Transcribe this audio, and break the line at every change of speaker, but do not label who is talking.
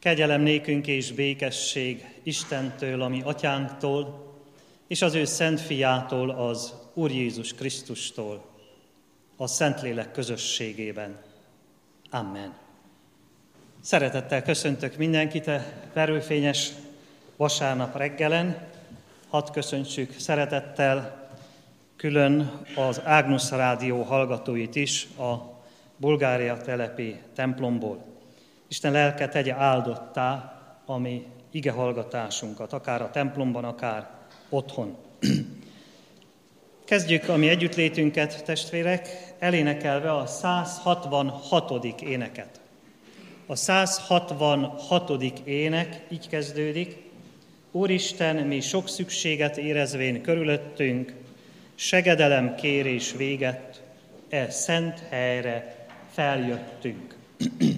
Kegyelem nékünk és békesség Istentől, a mi atyánktól, és az ő szent fiától, az Úr Jézus Krisztustól, a Szentlélek közösségében. Amen. Szeretettel köszöntök mindenkit a verőfényes vasárnap reggelen. Hadd köszöntsük szeretettel külön az Ágnusz Rádió hallgatóit is a Bulgária telepi templomból. Isten lelke tegye áldottá a mi igehallgatásunkat, akár a templomban, akár otthon. Kezdjük a mi együttlétünket, testvérek, elénekelve a 166. éneket. A 166. ének így kezdődik: Úristen, mi sok szükséget érezvén körülöttünk, segedelem kérés véget, e szent helyre feljöttünk.